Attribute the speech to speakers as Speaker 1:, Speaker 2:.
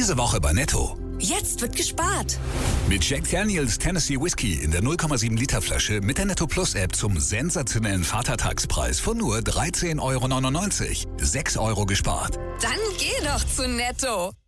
Speaker 1: Diese Woche bei Netto.
Speaker 2: Jetzt wird gespart.
Speaker 1: Mit Jack Daniels Tennessee Whiskey in der 0,7 Liter Flasche mit der Netto Plus App zum sensationellen Vatertagspreis von nur 13,99 €. 6 € gespart.
Speaker 2: Dann geh doch zu Netto.